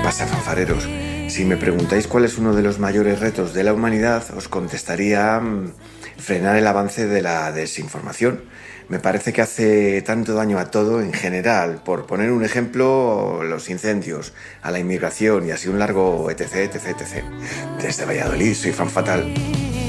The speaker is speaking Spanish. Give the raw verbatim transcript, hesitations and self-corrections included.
pasa, fanfareros? Si me preguntáis cuál es uno de los mayores retos de la humanidad, os contestaría mmm, frenar el avance de la desinformación. Me parece que hace tanto daño a todo en general. Por poner un ejemplo, los incendios, a la inmigración y así un largo etc, etc, etc. Desde Valladolid, soy Fan Fatal.